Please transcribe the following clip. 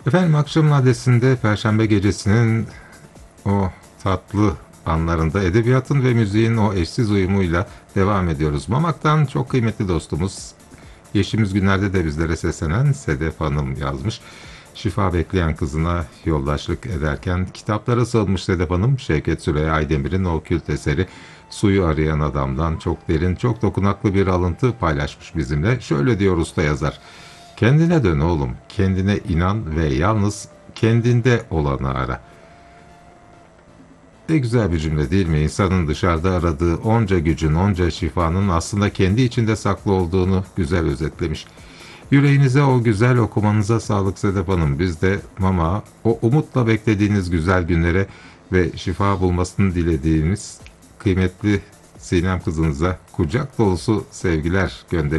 Efendim akşam adresinde Perşembe gecesinin o tatlı anlarında edebiyatın ve müziğin o eşsiz uyumuyla devam ediyoruz. Mamak'tan çok kıymetli dostumuz, geçtiğimiz günlerde de bizlere seslenen Sedef Hanım yazmış. Şifa bekleyen kızına yoldaşlık ederken kitaplara sığınmış Sedef Hanım, Şevket Süreyya Aydemir'in o kült eseri Suyu Arayan Adam'dan çok derin, çok dokunaklı bir alıntı paylaşmış bizimle. Şöyle diyor usta yazar: kendine dön oğlum, kendine inan ve yalnız kendinde olanı ara. Ne güzel bir cümle değil mi? İnsanın dışarıda aradığı onca gücün, onca şifanın aslında kendi içinde saklı olduğunu güzel özetlemiş. Yüreğinize o güzel okumanıza sağlık Sedef Hanım. Biz de Mama o umutla beklediğiniz güzel günlere ve şifa bulmasını dilediğimiz kıymetli Sinem kızınıza kucak dolusu sevgiler gönderelim.